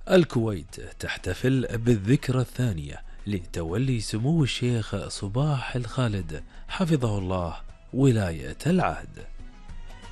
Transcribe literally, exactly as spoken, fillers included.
الكويت تحتفل بالذكرى الثانية لتولي سمو الشيخ صباح الخالد حفظه الله ولاية العهد.